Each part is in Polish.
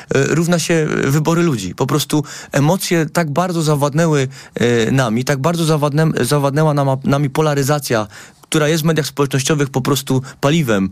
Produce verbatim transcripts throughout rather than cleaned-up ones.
równa się wybory ludzi. Po prostu emocje tak bardzo zawładnęły nami, tak bardzo zawadnę, zawadnęła nam, nami polaryzacja, która jest w mediach społecznościowych po prostu paliwem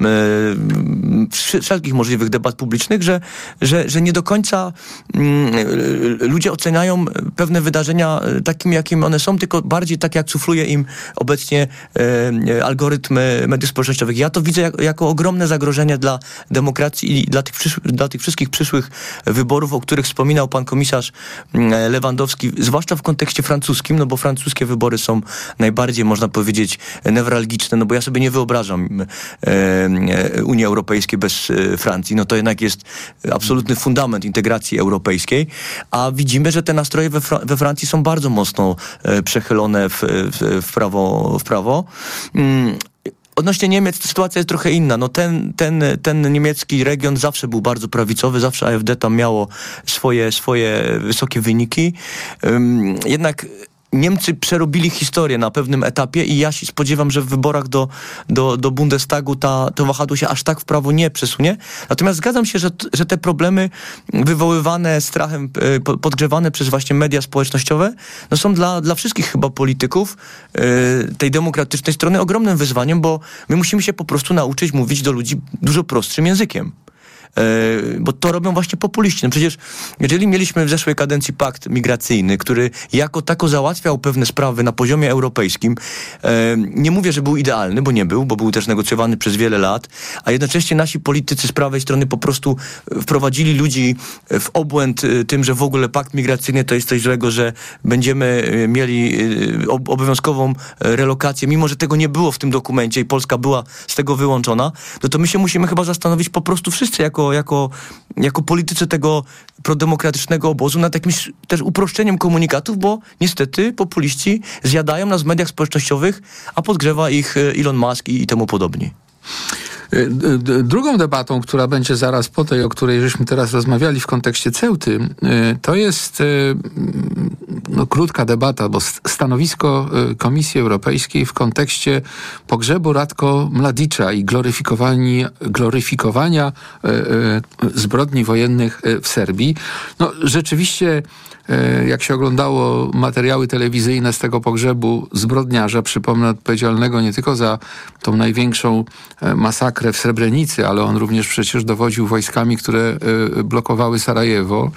wszelkich możliwych debat publicznych, że, że, że nie do końca mm, ludzie oceniają pewne wydarzenia takimi, jakimi one są, tylko bardziej tak, jak sufluje im obecnie e, algorytmy mediów społecznościowych. Ja to widzę jak, jako ogromne zagrożenie dla demokracji i dla tych, przysz- dla tych wszystkich przyszłych wyborów, o których wspominał pan komisarz Lewandowski, zwłaszcza w kontekście francuskim, no bo francuskie wybory są najbardziej, można powiedzieć, newralgiczne, no bo ja sobie nie wyobrażam e, Unii Europejskiej bez Francji, no to jednak jest absolutny fundament integracji europejskiej, a widzimy, że te nastroje we, Fra- we Francji są bardzo mocno e, przechylone w, w, w prawo. W prawo. Mm. Odnośnie Niemiec sytuacja jest trochę inna. No ten, ten, ten niemiecki region zawsze był bardzo prawicowy, zawsze A F D tam miało swoje, swoje wysokie wyniki. Um, jednak Niemcy przerobili historię na pewnym etapie i ja się spodziewam, że w wyborach do, do, do Bundestagu ta, to wahadło się aż tak w prawo nie przesunie. Natomiast zgadzam się, że, że te problemy wywoływane strachem, podgrzewane przez właśnie media społecznościowe, no są dla, dla wszystkich chyba polityków yy, tej demokratycznej strony ogromnym wyzwaniem, bo my musimy się po prostu nauczyć mówić do ludzi dużo prostszym językiem. Bo to robią właśnie populiści. No przecież jeżeli mieliśmy w zeszłej kadencji pakt migracyjny, który jako tako załatwiał pewne sprawy na poziomie europejskim, nie mówię, że był idealny, bo nie był, bo był też negocjowany przez wiele lat, a jednocześnie nasi politycy z prawej strony po prostu wprowadzili ludzi w obłęd tym, że w ogóle pakt migracyjny to jest coś złego, że będziemy mieli obowiązkową relokację, mimo że tego nie było w tym dokumencie i Polska była z tego wyłączona, no to my się musimy chyba zastanowić po prostu wszyscy jako Jako, jako politycy tego prodemokratycznego obozu nad jakimś też uproszczeniem komunikatów, bo niestety populiści zjadają nas w mediach społecznościowych, a podgrzewa ich Elon Musk i, i temu podobni. Drugą debatą, która będzie zaraz po tej, o której żeśmy teraz rozmawiali w kontekście Ceuty, to jest no, krótka debata, bo stanowisko Komisji Europejskiej w kontekście pogrzebu Ratko Mladicza i gloryfikowania, gloryfikowania zbrodni wojennych w Serbii. No, rzeczywiście, jak się oglądało materiały telewizyjne z tego pogrzebu zbrodniarza, przypomnę, odpowiedzialnego nie tylko za tą największą masakrę w Srebrenicy, ale on również przecież dowodził wojskami, które blokowały Sarajewo.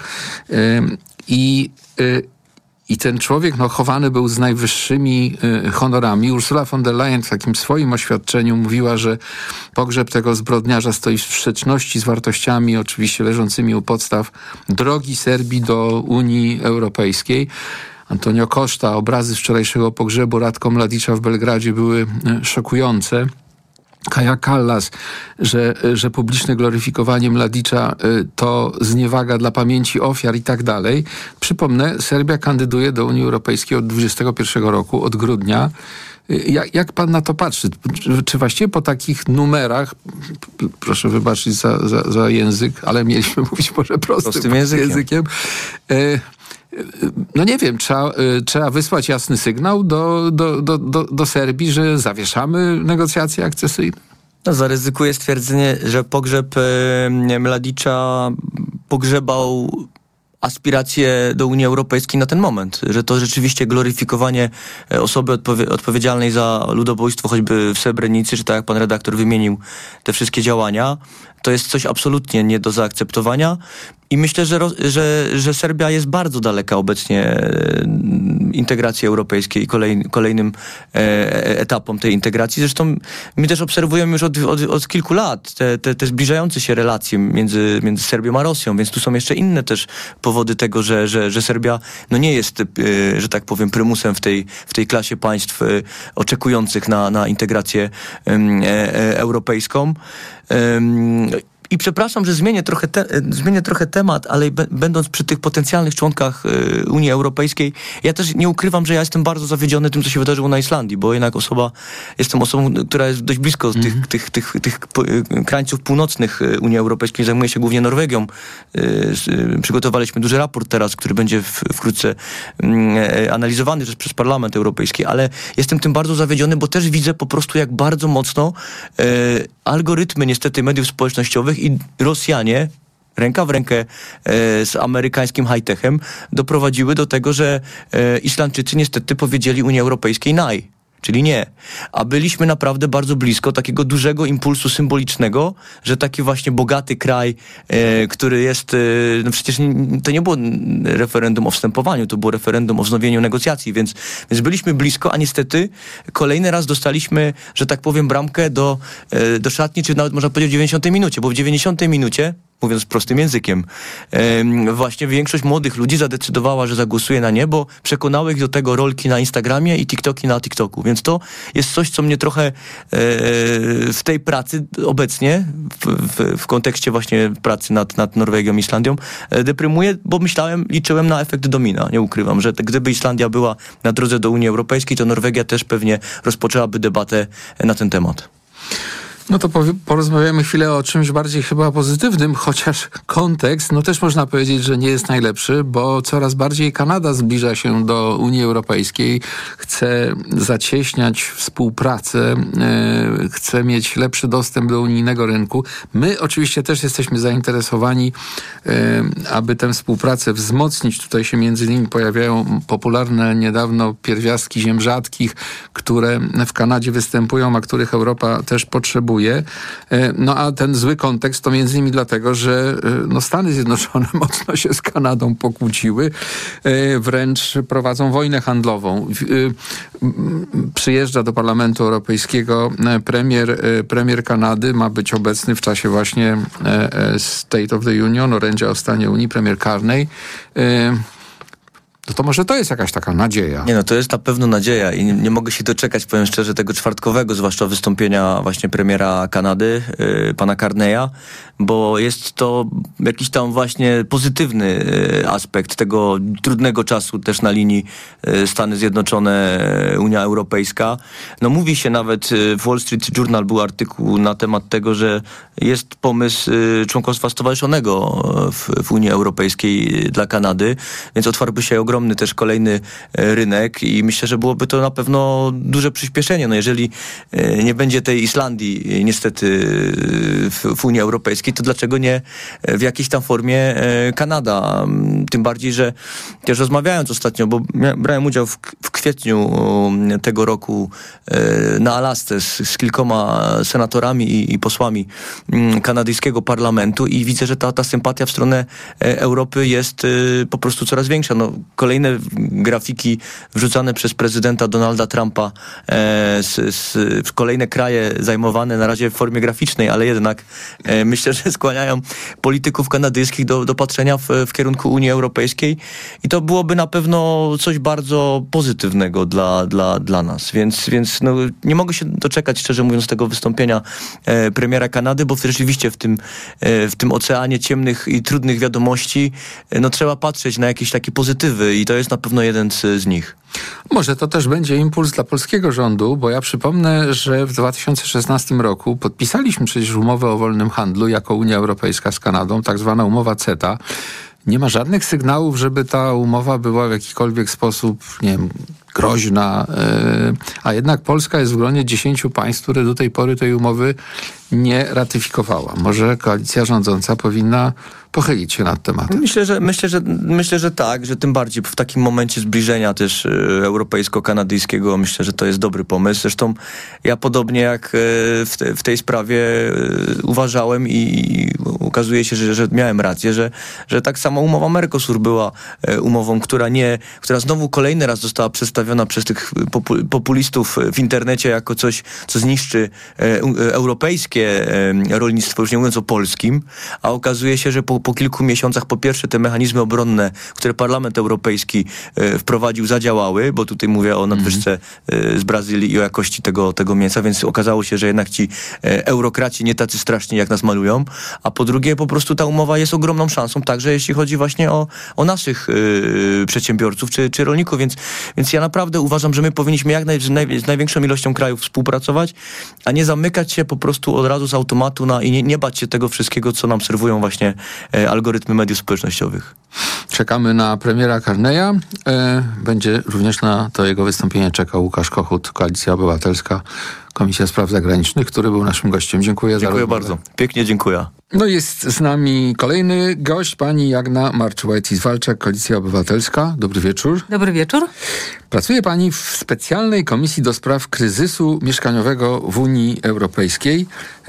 I I ten człowiek no, chowany był z najwyższymi y, honorami. Ursula von der Leyen w takim swoim oświadczeniu mówiła, że pogrzeb tego zbrodniarza stoi w sprzeczności z wartościami oczywiście leżącymi u podstaw drogi Serbii do Unii Europejskiej. Antonio Costa, obrazy z wczorajszego pogrzebu Ratko Mladicza w Belgradzie były y, szokujące. Kaja Kallas, że, że publiczne gloryfikowanie Mladicza y, to zniewaga dla pamięci ofiar i tak dalej. Przypomnę, Serbia kandyduje do Unii Europejskiej od dwudziestego pierwszego roku, od grudnia. Y, jak, jak pan na to patrzy? Czy, czy właściwie po takich numerach, p- proszę wybaczyć za, za, za język, ale mieliśmy mówić może prostym, prostym językiem, językiem y, no nie wiem, trzeba, trzeba wysłać jasny sygnał do, do, do, do, do Serbii, że zawieszamy negocjacje akcesyjne. No, zaryzykuję stwierdzenie, że pogrzeb e, Mladicza pogrzebał aspiracje do Unii Europejskiej na ten moment, że to rzeczywiście gloryfikowanie osoby odpowie- odpowiedzialnej za ludobójstwo choćby w Srebrenicy, czy tak jak pan redaktor wymienił te wszystkie działania, to jest coś absolutnie nie do zaakceptowania i myślę, że, ro- że, że Serbia jest bardzo daleka obecnie e, integracji europejskiej i kolej- kolejnym e, etapom tej integracji. Zresztą my też obserwujemy już od, od, od kilku lat te, te, te zbliżające się relacje między, między Serbią a Rosją, więc tu są jeszcze inne też powody tego, że, że, że Serbia no nie jest, e, że tak powiem, prymusem w tej, w tej klasie państw e, oczekujących na, na integrację e, e, europejską. I przepraszam, że zmienię trochę, te, zmienię trochę temat, ale b- będąc przy tych potencjalnych członkach y, Unii Europejskiej, ja też nie ukrywam, że ja jestem bardzo zawiedziony tym, co się wydarzyło na Islandii, bo jednak osoba, jestem osobą, która jest dość blisko mm-hmm. tych, tych, tych, tych y, krańców północnych Unii Europejskiej, zajmuje się głównie Norwegią. Y, y, przygotowaliśmy duży raport teraz, który będzie w, wkrótce y, analizowany też przez Parlament Europejski, ale jestem tym bardzo zawiedziony, bo też widzę po prostu, jak bardzo mocno y, algorytmy niestety mediów społecznościowych i Rosjanie ręka w rękę e, z amerykańskim high-techem doprowadziły do tego, że e, Islandczycy niestety powiedzieli Unii Europejskiej naj. Czyli nie. A byliśmy naprawdę bardzo blisko takiego dużego impulsu symbolicznego, że taki właśnie bogaty kraj, e, który jest, e, no przecież nie, to nie było referendum o wstępowaniu, to było referendum o wznowieniu negocjacji, więc, więc byliśmy blisko, a niestety kolejny raz dostaliśmy, że tak powiem, bramkę do, e, do szatni, czy nawet można powiedzieć w dziewięćdziesiątej minucie, bo w dziewięćdziesiątej minucie, mówiąc prostym językiem, e, właśnie większość młodych ludzi zadecydowała, że zagłosuje na nie, bo przekonały ich do tego rolki na Instagramie i TikToki na TikToku. Więc to jest coś, co mnie trochę e, w tej pracy obecnie, w, w, w kontekście właśnie pracy nad, nad Norwegią i Islandią, e, deprymuje, bo myślałem, liczyłem na efekt domina. Nie ukrywam, że te, gdyby Islandia była na drodze do Unii Europejskiej, to Norwegia też pewnie rozpoczęłaby debatę na ten temat. No to porozmawiamy chwilę o czymś bardziej chyba pozytywnym, chociaż kontekst, no też można powiedzieć, że nie jest najlepszy, bo coraz bardziej Kanada zbliża się do Unii Europejskiej, chce zacieśniać współpracę, e, chce mieć lepszy dostęp do unijnego rynku. My oczywiście też jesteśmy zainteresowani, e, aby tę współpracę wzmocnić. Tutaj się między innymi pojawiają popularne niedawno pierwiastki ziem rzadkich, które w Kanadzie występują, a których Europa też potrzebuje. No a ten zły kontekst to między innymi dlatego, że no, Stany Zjednoczone mocno się z Kanadą pokłóciły, wręcz prowadzą wojnę handlową. Przyjeżdża do Parlamentu Europejskiego premier, premier Kanady, ma być obecny w czasie właśnie State of the Union, orędzia o stanie Unii, premier Carney. No to może to jest jakaś taka nadzieja. Nie no, to jest na pewno nadzieja i nie, nie mogę się doczekać, powiem szczerze, tego czwartkowego, zwłaszcza wystąpienia właśnie premiera Kanady, yy, pana Carneya, bo jest to jakiś tam właśnie pozytywny yy, aspekt tego trudnego czasu też na linii yy, Stany Zjednoczone, yy, Unia Europejska. No mówi się nawet, yy, w Wall Street Journal był artykuł na temat tego, że jest pomysł yy, członkostwa stowarzyszonego w, w Unii Europejskiej yy, dla Kanady, więc otwarłby się ogromny też kolejny rynek i myślę, że byłoby to na pewno duże przyspieszenie. No jeżeli nie będzie tej Islandii niestety w, w Unii Europejskiej, to dlaczego nie w jakiejś tam formie Kanada? Tym bardziej, że też rozmawiając ostatnio, bo brałem udział w, w kwietniu tego roku na Alasce z, z kilkoma senatorami i, i posłami kanadyjskiego parlamentu i widzę, że ta, ta sympatia w stronę Europy jest po prostu coraz większa. No, kolejne grafiki wrzucane przez prezydenta Donalda Trumpa e, z, z, kolejne kraje zajmowane na razie w formie graficznej, ale jednak e, myślę, że skłaniają polityków kanadyjskich do, do patrzenia w, w kierunku Unii Europejskiej i to byłoby na pewno coś bardzo pozytywnego dla, dla, dla nas. Więc, więc no, nie mogę się doczekać, szczerze mówiąc, tego wystąpienia e, premiera Kanady, bo rzeczywiście w tym, e, w tym oceanie ciemnych i trudnych wiadomości e, no, trzeba patrzeć na jakieś takie pozytywy i to jest na pewno jeden z, z nich. Może to też będzie impuls dla polskiego rządu, bo ja przypomnę, że w dwa tysiące szesnastym roku podpisaliśmy przecież umowę o wolnym handlu jako Unia Europejska z Kanadą, tak zwana umowa CETA. Nie ma żadnych sygnałów, żeby ta umowa była w jakikolwiek sposób, nie wiem, groźna, yy, a jednak Polska jest w gronie dziesięciu państw, które do tej pory tej umowy nie ratyfikowała. Może koalicja rządząca powinna pochylić się nad tematem. Myślę, że myślę, że myślę, że tak, że tym bardziej w takim momencie zbliżenia też y, europejsko-kanadyjskiego myślę, że to jest dobry pomysł. Zresztą ja podobnie jak y, w, te, w tej sprawie y, uważałem i, i ukazuje się, że, że miałem rację, że, że tak samo umowa Mercosur była y, umową, która nie, która znowu kolejny raz została przedstawiona przez tych popu, populistów w internecie jako coś, co zniszczy y, y, europejskie y, rolnictwo, już nie mówiąc o polskim, a okazuje się, że po po kilku miesiącach po pierwsze te mechanizmy obronne, które Parlament Europejski e, wprowadził, zadziałały, bo tutaj mówię o nadwyżce e, z Brazylii i o jakości tego, tego mięsa, więc okazało się, że jednak ci e, eurokraci nie tacy straszni, jak nas malują, a po drugie po prostu ta umowa jest ogromną szansą, także jeśli chodzi właśnie o, o naszych e, przedsiębiorców czy, czy rolników, więc, więc ja naprawdę uważam, że my powinniśmy jak naj, naj, z największą ilością krajów współpracować, a nie zamykać się po prostu od razu z automatu na, i nie, nie bać się tego wszystkiego, co nam serwują właśnie algorytmy mediów społecznościowych. Czekamy na premiera Carneya. Będzie również na to jego wystąpienie czekał Łukasz Kochut, Koalicja Obywatelska. Komisja Spraw Zagranicznych, który był naszym gościem. Dziękuję, dziękuję za rozmowę. bardzo. Pięknie dziękuję. No jest z nami kolejny gość, pani Jagna Marczułajtis-Walczak, Koalicja Obywatelska. Dobry wieczór. Dobry wieczór. Pracuje pani w specjalnej komisji do spraw kryzysu mieszkaniowego w Unii Europejskiej.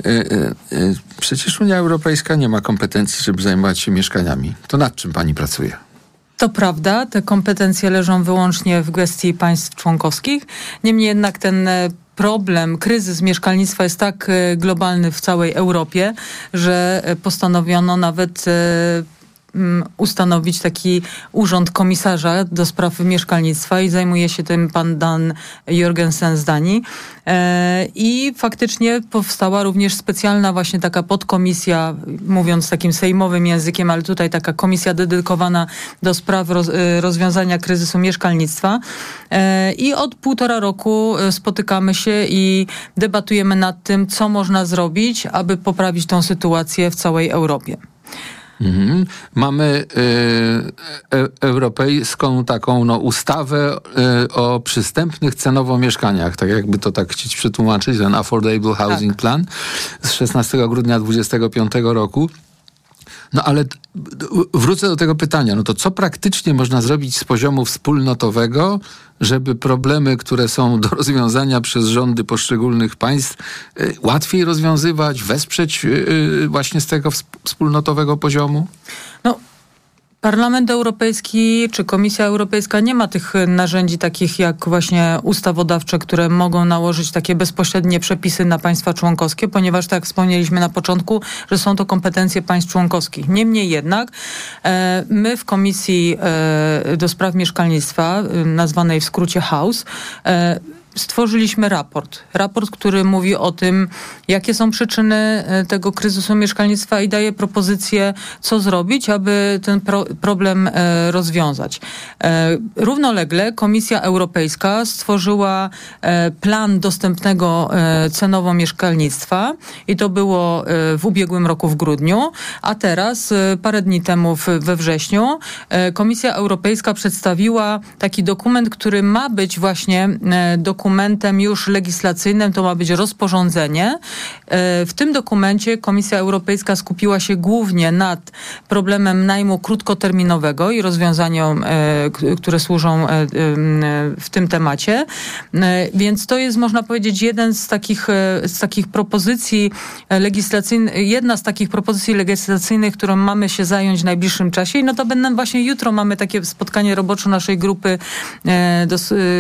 Przecież Unia Europejska nie ma kompetencji, żeby zajmować się mieszkaniami. To nad czym pani pracuje? To prawda, te kompetencje leżą wyłącznie w gestii państw członkowskich. Niemniej jednak ten problem, kryzys mieszkalnictwa jest tak globalny w całej Europie, że postanowiono nawet ustanowić taki urząd komisarza do spraw mieszkalnictwa i zajmuje się tym pan Dan Jorgensen z Danii. I faktycznie powstała również specjalna właśnie taka podkomisja, mówiąc takim sejmowym językiem, ale tutaj taka komisja dedykowana do spraw roz, rozwiązania kryzysu mieszkalnictwa. I od półtora roku spotykamy się i debatujemy nad tym, co można zrobić, aby poprawić tą sytuację w całej Europie. Mhm. Mamy y, e, europejską taką no, ustawę y, o przystępnych cenowo mieszkaniach, tak jakby to tak chcieć przetłumaczyć, ten Affordable Housing tak. Plan z szesnastego grudnia dwudziestego piątego roku. No ale wrócę do tego pytania. No to co praktycznie można zrobić z poziomu wspólnotowego, żeby problemy, które są do rozwiązania przez rządy poszczególnych państw, y, łatwiej rozwiązywać, wesprzeć y, właśnie z tego wspólnotowego poziomu? No, Parlament Europejski czy Komisja Europejska nie ma tych narzędzi takich jak właśnie ustawodawcze, które mogą nałożyć takie bezpośrednie przepisy na państwa członkowskie, ponieważ tak jak wspomnieliśmy na początku, że są to kompetencje państw członkowskich. Niemniej jednak e, my w Komisji e, do Spraw Mieszkalnictwa, e, nazwanej w skrócie House, e, stworzyliśmy raport. Raport, który mówi o tym, jakie są przyczyny tego kryzysu mieszkalnictwa i daje propozycje, co zrobić, aby ten pro- problem e, rozwiązać. E, równolegle Komisja Europejska stworzyła e, plan dostępnego e, cenowo mieszkalnictwa i to było e, w ubiegłym roku w grudniu, a teraz e, parę dni temu w, we wrześniu e, Komisja Europejska przedstawiła taki dokument, który ma być właśnie e, dokumentem dokumentem już legislacyjnym, to ma być rozporządzenie. W tym dokumencie Komisja Europejska skupiła się głównie nad problemem najmu krótkoterminowego i rozwiązaniom, które służą w tym temacie. Więc to jest, można powiedzieć, jeden z takich, z takich propozycji legislacyjnych, jedna z takich propozycji legislacyjnych, którą mamy się zająć w najbliższym czasie. I notabene właśnie jutro mamy takie spotkanie robocze naszej grupy do,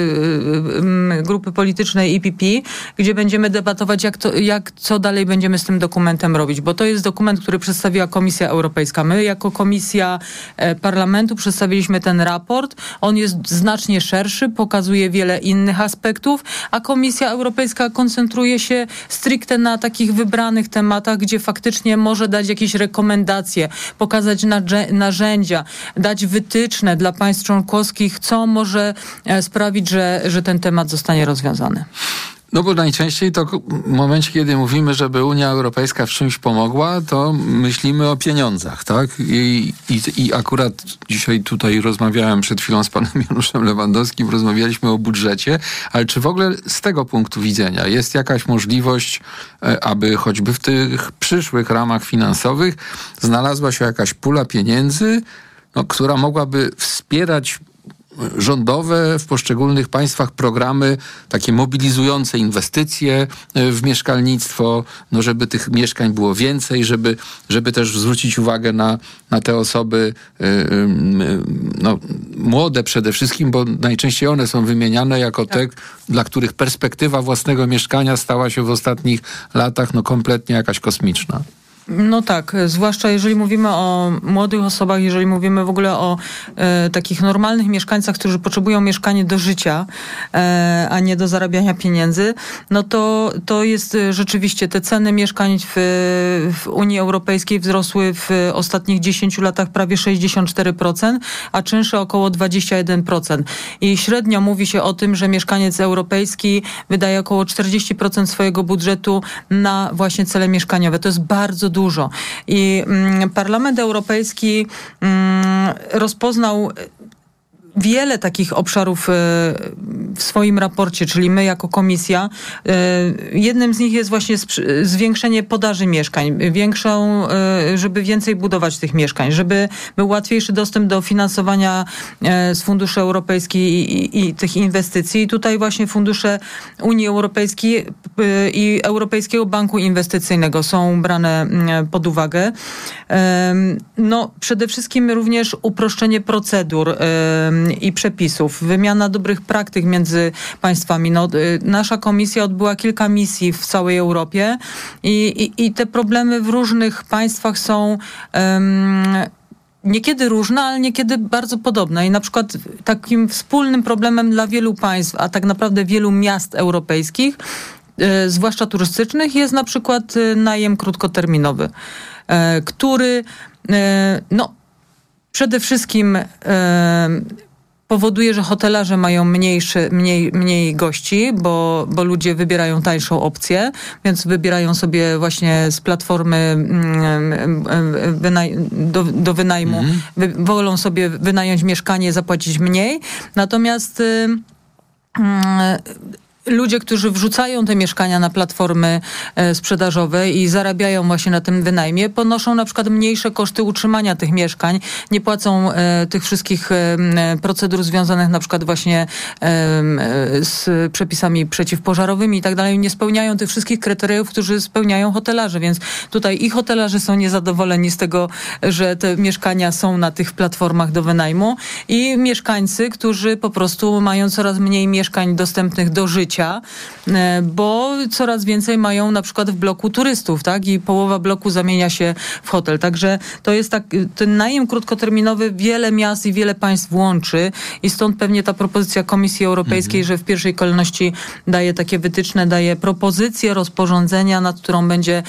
grupy politycznej E P P, gdzie będziemy debatować, jak, to, jak co dalej będziemy z tym dokumentem robić, bo to jest dokument, który przedstawiła Komisja Europejska. My jako Komisja e, Parlamentu przedstawiliśmy ten raport. On jest znacznie szerszy, pokazuje wiele innych aspektów, a Komisja Europejska koncentruje się stricte na takich wybranych tematach, gdzie faktycznie może dać jakieś rekomendacje, pokazać narzę- narzędzia, dać wytyczne dla państw członkowskich, co może e, sprawić, że, że ten temat zostanie rozwiązany. No bo najczęściej to w momencie, kiedy mówimy, żeby Unia Europejska w czymś pomogła, to myślimy o pieniądzach, tak? I, i, i akurat dzisiaj tutaj rozmawiałem przed chwilą z panem Januszem Lewandowskim, rozmawialiśmy o budżecie, ale czy w ogóle z tego punktu widzenia jest jakaś możliwość, aby choćby w tych przyszłych ramach finansowych znalazła się jakaś pula pieniędzy, no, która mogłaby wspierać rządowe w poszczególnych państwach programy takie mobilizujące inwestycje w mieszkalnictwo, no żeby tych mieszkań było więcej, żeby, żeby też zwrócić uwagę na, na te osoby no, młode przede wszystkim, bo najczęściej one są wymieniane jako te, dla których perspektywa własnego mieszkania stała się w ostatnich latach no kompletnie jakaś kosmiczna. No tak, zwłaszcza jeżeli mówimy o młodych osobach, jeżeli mówimy w ogóle o e, takich normalnych mieszkańcach, którzy potrzebują mieszkanie do życia, e, a nie do zarabiania pieniędzy, no to, to jest rzeczywiście, te ceny mieszkań w, w Unii Europejskiej wzrosły w ostatnich dziesięciu latach prawie sześćdziesiąt cztery procent, a czynsze około dwadzieścia jeden procent. I średnio mówi się o tym, że mieszkaniec europejski wydaje około czterdzieści procent swojego budżetu na właśnie cele mieszkaniowe. To jest bardzo dużo. I mm, Parlament Europejski mm, rozpoznał wiele takich obszarów w swoim raporcie, czyli my jako komisja. Jednym z nich jest właśnie zwiększenie podaży mieszkań, większą, żeby więcej budować tych mieszkań, żeby był łatwiejszy dostęp do finansowania z funduszy europejskich i, i, i tych inwestycji. I tutaj właśnie fundusze Unii Europejskiej i Europejskiego Banku Inwestycyjnego są brane pod uwagę. No, przede wszystkim również uproszczenie procedur i przepisów, wymiana dobrych praktyk między państwami. No, nasza komisja odbyła kilka misji w całej Europie i, i, i te problemy w różnych państwach są um, niekiedy różne, ale niekiedy bardzo podobne. I na przykład takim wspólnym problemem dla wielu państw, a tak naprawdę wielu miast europejskich, e, zwłaszcza turystycznych, jest na przykład najem krótkoterminowy, e, który e, no, przede wszystkim e, powoduje, że hotelarze mają mniejszy, mniej, mniej gości, bo, bo ludzie wybierają tańszą opcję, więc wybierają sobie właśnie z platformy wynaj- do, do wynajmu, mhm. Wy, wolą sobie wynająć mieszkanie, zapłacić mniej. Natomiast y, y, ludzie, którzy wrzucają te mieszkania na platformy e, sprzedażowe i zarabiają właśnie na tym wynajmie, ponoszą na przykład mniejsze koszty utrzymania tych mieszkań, nie płacą e, tych wszystkich e, procedur związanych na przykład właśnie e, z przepisami przeciwpożarowymi i tak dalej, nie spełniają tych wszystkich kryteriów, którzy spełniają hotelarze, więc tutaj i hotelarze są niezadowoleni z tego, że te mieszkania są na tych platformach do wynajmu i mieszkańcy, którzy po prostu mają coraz mniej mieszkań dostępnych do życia, bo coraz więcej mają na przykład w bloku turystów, tak? I połowa bloku zamienia się w hotel. Także to jest tak, ten najem krótkoterminowy wiele miast i wiele państw łączy i stąd pewnie ta propozycja Komisji Europejskiej, mhm. że w pierwszej kolejności daje takie wytyczne, daje propozycję rozporządzenia, nad którą będzie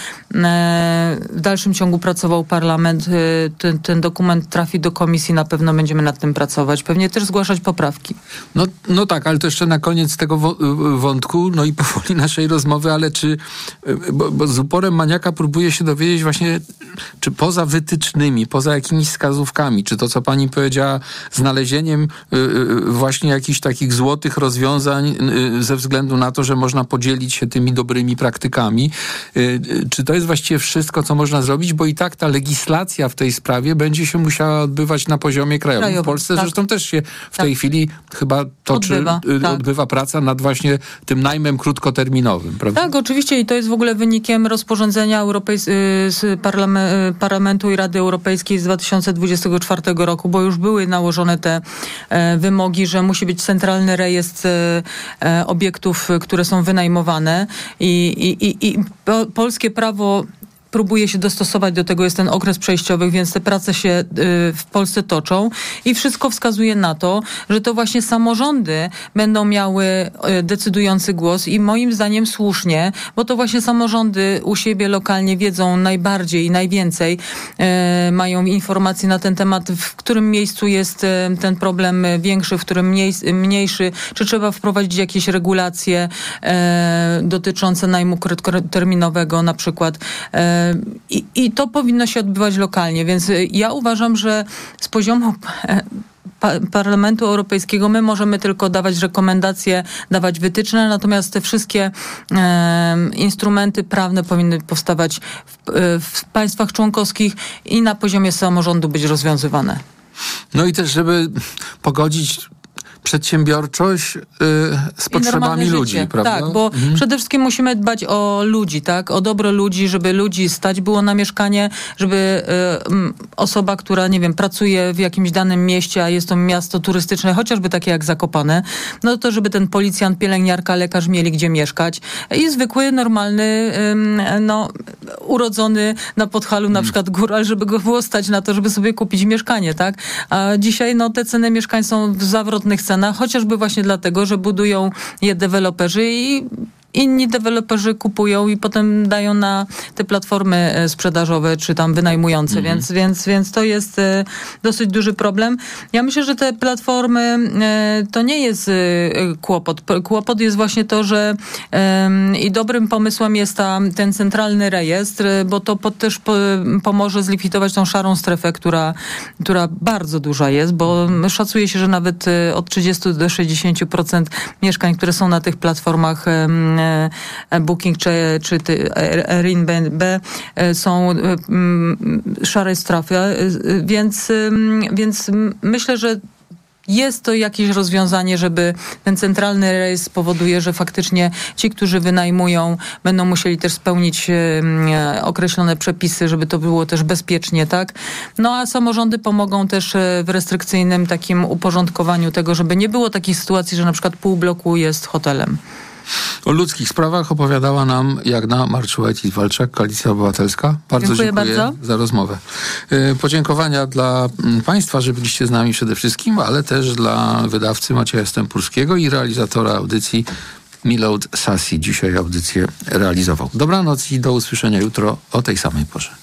w dalszym ciągu pracował Parlament. Ten, ten dokument trafi do Komisji, na pewno będziemy nad tym pracować. Pewnie też zgłaszać poprawki. No, no tak, ale to jeszcze na koniec tego wo- wątku, no i powoli naszej rozmowy, ale czy, bo, bo z uporem maniaka próbuję się dowiedzieć właśnie, czy poza wytycznymi, poza jakimiś wskazówkami, czy to, co pani powiedziała, znalezieniem y, y, właśnie jakichś takich złotych rozwiązań y, ze względu na to, że można podzielić się tymi dobrymi praktykami, y, y, czy to jest właściwie wszystko, co można zrobić, bo i tak ta legislacja w tej sprawie będzie się musiała odbywać na poziomie krajowym. Krajowym, w Polsce tak. Zresztą też się w tak. tej chwili chyba toczy, odbywa, y, tak. odbywa praca nad właśnie tym najmem krótkoterminowym, prawda? Tak, oczywiście i to jest w ogóle wynikiem rozporządzenia Europejs- z Parlame- Parlamentu i Rady Europejskiej z dwa tysiące dwudziestego czwartego roku, bo już były nałożone te e, wymogi, że musi być centralny rejestr e, e, obiektów, które są wynajmowane i, i, i, i po, polskie prawo próbuje się dostosować do tego, jest ten okres przejściowy, więc te prace się y, w Polsce toczą i wszystko wskazuje na to, że to właśnie samorządy będą miały y, decydujący głos i moim zdaniem słusznie, bo to właśnie samorządy u siebie lokalnie wiedzą najbardziej i najwięcej, y, mają informacji na ten temat, w którym miejscu jest y, ten problem większy, w którym mniej, mniejszy, czy trzeba wprowadzić jakieś regulacje y, dotyczące najmu krótkoterminowego na przykład. Y, I, I to powinno się odbywać lokalnie, więc ja uważam, że z poziomu pa- Parlamentu Europejskiego my możemy tylko dawać rekomendacje, dawać wytyczne, natomiast te wszystkie e, instrumenty prawne powinny powstawać w, w państwach członkowskich i na poziomie samorządu być rozwiązywane. No i też, żeby pogodzić przedsiębiorczość y, z potrzebami ludzi, życie. prawda? Tak, bo mhm. przede wszystkim musimy dbać o ludzi, tak? O dobro ludzi, żeby ludzi stać było na mieszkanie, żeby y, osoba, która, nie wiem, pracuje w jakimś danym mieście, a jest to miasto turystyczne, chociażby takie jak Zakopane, no to żeby ten policjant, pielęgniarka, lekarz mieli gdzie mieszkać i zwykły, normalny, y, no, urodzony na Podhalu na przykład góral, żeby go było stać na to, żeby sobie kupić mieszkanie, tak? A dzisiaj, no, te ceny mieszkań są w zawrotnych cenach, chociażby właśnie dlatego, że budują je deweloperzy i inni deweloperzy kupują i potem dają na te platformy sprzedażowe, czy tam wynajmujące, mhm. więc, więc, więc to jest dosyć duży problem. Ja myślę, że te platformy to nie jest kłopot. Kłopot jest właśnie to, że i dobrym pomysłem jest ta, ten centralny rejestr, bo to po, też po, pomoże zlikwidować tą szarą strefę, która, która bardzo duża jest, bo szacuje się, że nawet od trzydziestu do sześćdziesięciu procent mieszkań, które są na tych platformach Booking czy, czy Airbnb są szare strefy, więc, więc myślę, że jest to jakieś rozwiązanie, żeby ten centralny rejestr spowoduje, że faktycznie ci, którzy wynajmują, będą musieli też spełnić e, określone przepisy, żeby to było też bezpiecznie, tak? No a samorządy pomogą też w restrykcyjnym takim uporządkowaniu tego, żeby nie było takich sytuacji, że na przykład pół bloku jest hotelem. O ludzkich sprawach opowiadała nam Jagna Marczułajtis-Walczak, Koalicja Obywatelska. Bardzo dziękuję, dziękuję bardzo za rozmowę. Podziękowania dla Państwa, że byliście z nami przede wszystkim, ale też dla wydawcy Macieja Stępurskiego i realizatora audycji Milord Sassi. Dzisiaj audycję realizował. Dobranoc i do usłyszenia jutro o tej samej porze.